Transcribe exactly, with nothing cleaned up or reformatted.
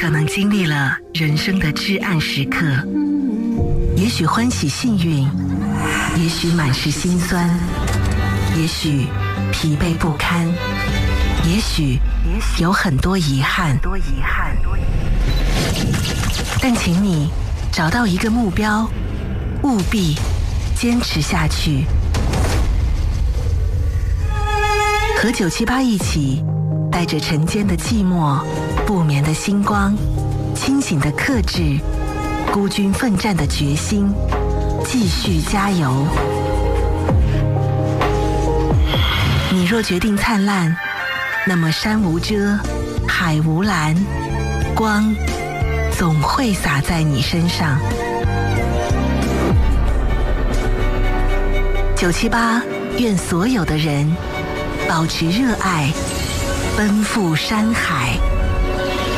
可能经历了人生的至暗时刻，也许欢喜幸运，也许满是心酸，也许疲惫不堪，也许有很多遗憾。但请你找到一个目标，务必坚持下去。和九七八一起，带着晨间的寂寞，不眠的星光，清醒的克制，孤军奋战的决心，继续加油。你若决定灿烂，那么山无遮，海无拦，光总会洒在你身上。九七八，愿所有的人保持热爱，奔赴山海。